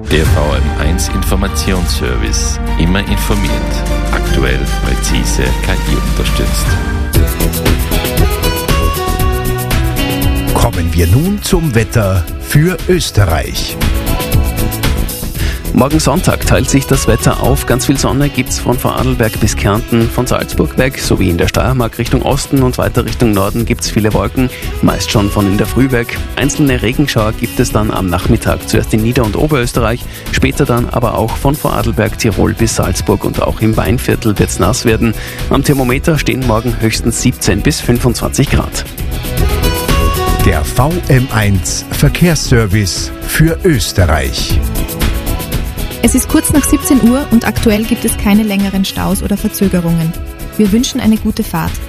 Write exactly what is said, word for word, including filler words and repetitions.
Der V M eins Informationsservice. Immer informiert. Aktuell, präzise, K I unterstützt. Kommen wir nun zum Wetter für Österreich. Morgen Sonntag teilt sich das Wetter auf. Ganz viel Sonne gibt's von Vorarlberg bis Kärnten, von Salzburg weg, sowie in der Steiermark Richtung Osten und weiter Richtung Norden gibt's viele Wolken, meist schon von in der Früh weg. Einzelne Regenschauer gibt es dann am Nachmittag, zuerst in Nieder- und Oberösterreich, später dann aber auch von Vorarlberg, Tirol bis Salzburg und auch im Weinviertel wird's nass werden. Am Thermometer stehen morgen höchstens siebzehn bis fünfundzwanzig Grad. Der V M eins Verkehrsservice für Österreich. Es ist kurz nach siebzehn Uhr und aktuell gibt es keine längeren Staus oder Verzögerungen. Wir wünschen eine gute Fahrt.